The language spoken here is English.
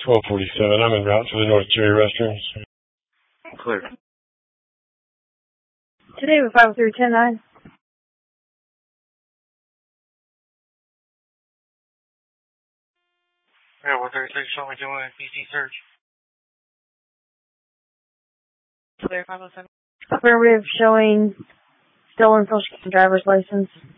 1247. I'm en route to the North Cherry restrooms. Clear. Today with 503-109. Yeah, 136, show me doing a PC search. Clear 507. Affirmative, showing stolen social driver's license.